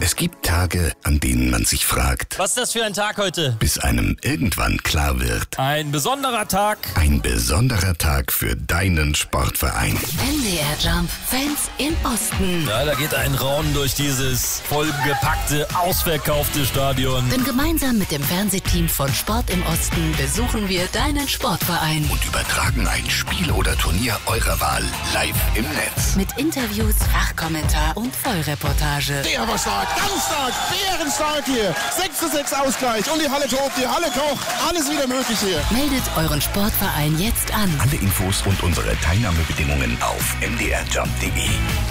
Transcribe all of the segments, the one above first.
Es gibt Tage, an denen man sich fragt, was ist das für ein Tag heute? Bis einem irgendwann klar wird, ein besonderer Tag. Ein besonderer Tag für deinen Sportverein. MDR Jump Fans im Osten. Ja, da geht ein Raunen durch dieses vollgepackte, ausverkaufte Stadion. Denn gemeinsam mit dem Fernsehteam von Sport im Osten besuchen wir deinen Sportverein. Und übertragen ein Spiel oder Turnier eurer Wahl live im Netz. Mit Interviews, Fachkommentar und Vollreportage. Der war stark, ganz stark, bärenstark hier. 6:6 Ausgleich und die Halle tobt, die Halle kocht. Alles wieder möglich hier. Meldet euren Sportverein jetzt an. Alle Infos und unsere Teilnahmebedingungen auf mdrjump.de.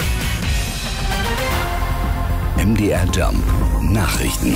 MDR Jump Nachrichten.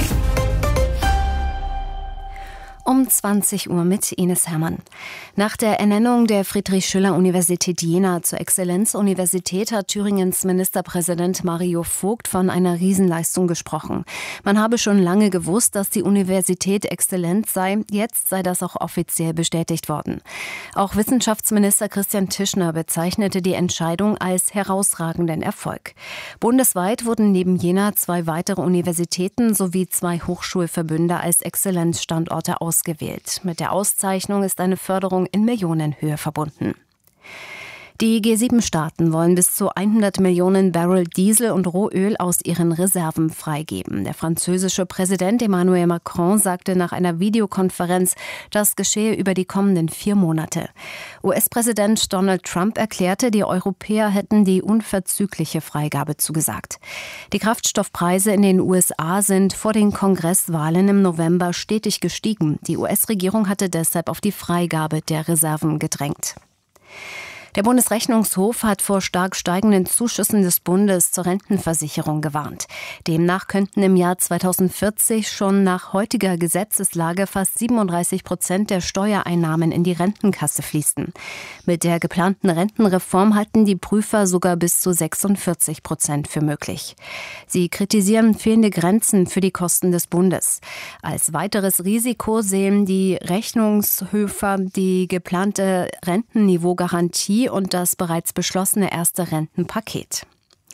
Um 20 Uhr mit Ines Herrmann. Nach der Ernennung der Friedrich-Schiller-Universität Jena zur Exzellenzuniversität hat Thüringens Ministerpräsident Mario Vogt von einer Riesenleistung gesprochen. Man habe schon lange gewusst, dass die Universität exzellent sei. Jetzt sei das auch offiziell bestätigt worden. Auch Wissenschaftsminister Christian Tischner bezeichnete die Entscheidung als herausragenden Erfolg. Bundesweit wurden neben Jena 2 weitere Universitäten sowie 2 Hochschulverbünde als Exzellenzstandorte ausgewählt. Mit der Auszeichnung ist eine Förderung in Millionenhöhe verbunden. Die G7-Staaten wollen bis zu 100 Millionen Barrel Diesel und Rohöl aus ihren Reserven freigeben. Der französische Präsident Emmanuel Macron sagte nach einer Videokonferenz, das geschehe über die kommenden 4 Monate. US-Präsident Donald Trump erklärte, die Europäer hätten die unverzügliche Freigabe zugesagt. Die Kraftstoffpreise in den USA sind vor den Kongresswahlen im November stetig gestiegen. Die US-Regierung hatte deshalb auf die Freigabe der Reserven gedrängt. Der Bundesrechnungshof hat vor stark steigenden Zuschüssen des Bundes zur Rentenversicherung gewarnt. Demnach könnten im Jahr 2040 schon nach heutiger Gesetzeslage fast 37% der Steuereinnahmen in die Rentenkasse fließen. Mit der geplanten Rentenreform halten die Prüfer sogar bis zu 46% für möglich. Sie kritisieren fehlende Grenzen für die Kosten des Bundes. Als weiteres Risiko sehen die Rechnungshöfer die geplante Rentenniveaugarantie und das bereits beschlossene erste Rentenpaket.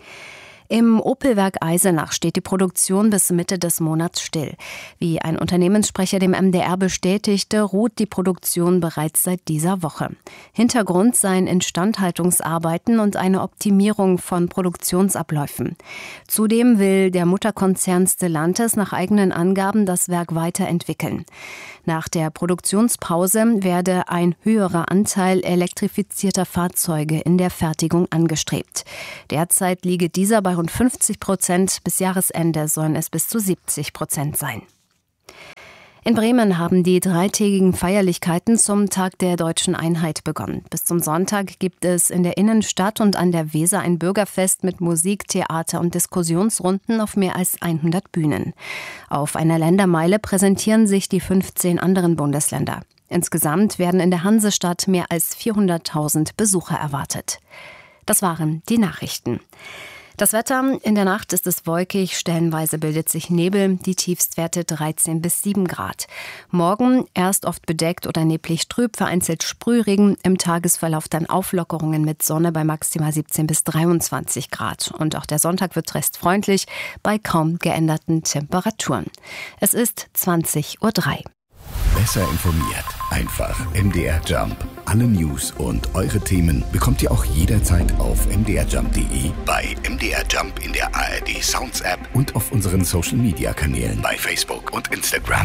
Im Opel-Werk Eisenach steht die Produktion bis Mitte des Monats still. Wie ein Unternehmenssprecher dem MDR bestätigte, ruht die Produktion bereits seit dieser Woche. Hintergrund seien Instandhaltungsarbeiten und eine Optimierung von Produktionsabläufen. Zudem will der Mutterkonzern Stellantis nach eigenen Angaben das Werk weiterentwickeln. Nach der Produktionspause werde ein höherer Anteil elektrifizierter Fahrzeuge in der Fertigung angestrebt. Derzeit liege dieser bei rund 50%, bis Jahresende sollen es bis zu 70% sein. In Bremen haben die 3-tägigen Feierlichkeiten zum Tag der Deutschen Einheit begonnen. Bis zum Sonntag gibt es in der Innenstadt und an der Weser ein Bürgerfest mit Musik, Theater und Diskussionsrunden auf mehr als 100 Bühnen. Auf einer Ländermeile präsentieren sich die 15 anderen Bundesländer. Insgesamt werden in der Hansestadt mehr als 400.000 Besucher erwartet. Das waren die Nachrichten. Das Wetter: in der Nacht ist es wolkig, stellenweise bildet sich Nebel, die Tiefstwerte 13 bis 7 Grad. Morgen erst oft bedeckt oder neblig trüb, vereinzelt Sprühregen, im Tagesverlauf dann Auflockerungen mit Sonne bei maximal 17 bis 23 Grad. Und auch der Sonntag wird restfreundlich bei kaum geänderten Temperaturen. Es ist 20:03 Uhr. Besser informiert. Einfach MDR Jump. Alle News und eure Themen bekommt ihr auch jederzeit auf mdrjump.de, bei MDR Jump in der ARD Sounds App und auf unseren Social Media Kanälen bei Facebook und Instagram.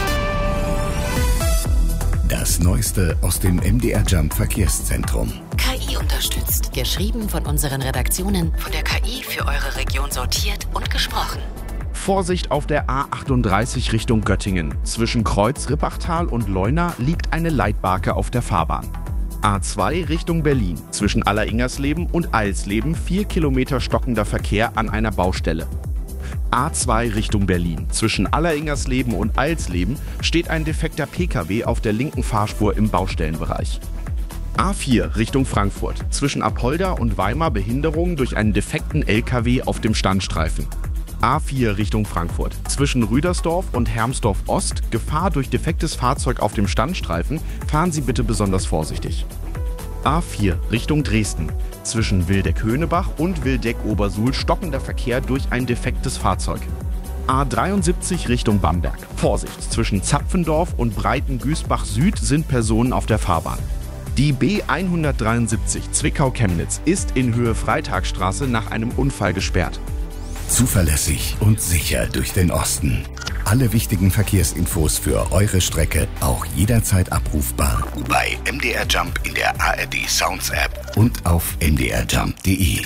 Das Neueste aus dem MDR Jump Verkehrszentrum. KI unterstützt. Geschrieben von unseren Redaktionen, von der KI für eure Region sortiert und gesprochen. Vorsicht auf der A38 Richtung Göttingen. Zwischen Kreuz Rippachtal und Leuna liegt eine Leitbarke auf der Fahrbahn. A2 Richtung Berlin. Zwischen Alleringersleben und Eilsleben 4 Kilometer stockender Verkehr an einer Baustelle. A2 Richtung Berlin. Zwischen Alleringersleben und Eilsleben steht ein defekter PKW auf der linken Fahrspur im Baustellenbereich. A4 Richtung Frankfurt. Zwischen Apolda und Weimar Behinderung durch einen defekten LKW auf dem Standstreifen. A4 Richtung Frankfurt. Zwischen Rüdersdorf und Hermsdorf Ost Gefahr durch defektes Fahrzeug auf dem Standstreifen. Fahren Sie bitte besonders vorsichtig. A4 Richtung Dresden. Zwischen Wildeck-Höhnebach und Wildeck-Obersuhl stockender Verkehr durch ein defektes Fahrzeug. A73 Richtung Bamberg. Vorsicht, zwischen Zapfendorf und Breitengüßbach Süd sind Personen auf der Fahrbahn. Die B173 Zwickau-Chemnitz ist in Höhe Freitagstraße nach einem Unfall gesperrt. Zuverlässig und sicher durch den Osten. Alle wichtigen Verkehrsinfos für eure Strecke auch jederzeit abrufbar bei MDR Jump in der ARD Sounds App und auf mdrjump.de.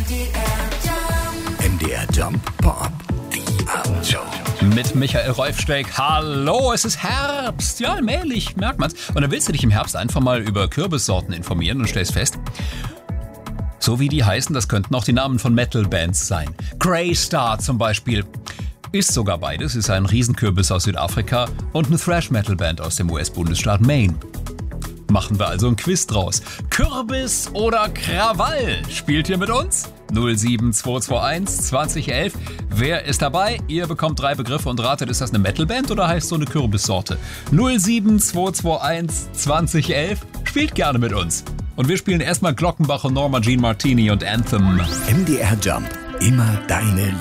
MDR Jump Pop, die Abendshow. Mit Michael Rolfsteig. Hallo, es ist Herbst. Ja, allmählich merkt man's. Und dann willst du dich im Herbst einfach mal über Kürbissorten informieren und stellst fest, so wie die heißen, das könnten auch die Namen von Metal-Bands sein. Greystar zum Beispiel ist sogar beides, ist ein Riesenkürbis aus Südafrika und eine Thrash-Metal-Band aus dem US-Bundesstaat Maine. Machen wir also ein Quiz draus. Kürbis oder Krawall? Spielt ihr mit uns? 07221 2011. Wer ist dabei? Ihr bekommt 3 Begriffe und ratet, ist das eine Metalband oder heißt so eine Kürbissorte? 07221 2011. Spielt gerne mit uns. Und wir spielen erstmal Glockenbach und Norma Jean Martini und Anthem. MDR Jump, immer deine